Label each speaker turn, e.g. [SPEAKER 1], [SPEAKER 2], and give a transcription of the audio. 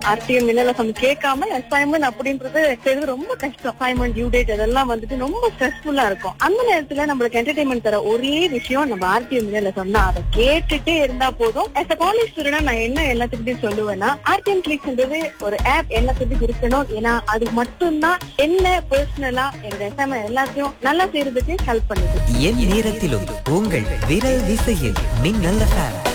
[SPEAKER 1] RTM மின்னலசம் கேட்காம assignment அப்படின்றது செய்வது ரொம்ப கஷ்டம். அசைன்மெண்ட் டியூ டேட் அதெல்லாம் வந்துட்டு ரொம்ப ஸ்ட்ரெஸ்ஃபுல்லா இருக்கும். அந்த நேரத்துல நம்மளுக்கு என்டர்டைன்மெண்ட் தர ஒரே விஷயம் நம்ம RTM மின்னலசம் தான். அதை கேட்டுட்டே இருந்தா போதும். as a college student நான் என்ன எல்லாத்துக்கிட்டையும் சொல்லுவேன்னா, RTM கிளிக்ஸ்ன்றது ஒரு ஆப் எல்லாத்துக்கும் இருக்கணும். ஏன்னா அது மட்டும்தான் என்ன பர்சனலா எங்க அசைன்மெண்ட் எல்லாத்தையும் நல்லா செய்யறதுக்கு ஹெல்ப் பண்ணுது.
[SPEAKER 2] என் நேரத்திலும் உங்கள் விரல் விசையில் மின்னல் FM.